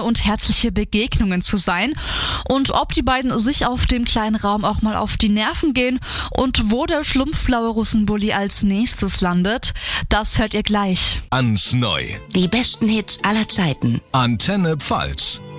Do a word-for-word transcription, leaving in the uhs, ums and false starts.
offene und herzliche Begegnungen zu sein. Und ob die beiden sich auf dem kleinen Raum auch mal auf die Nerven gehen und wo der schlumpfblaue Russenbully als nächstes landet, das hört ihr gleich. Ans Neu. Die besten Hits aller Zeiten. Antenne Pfalz.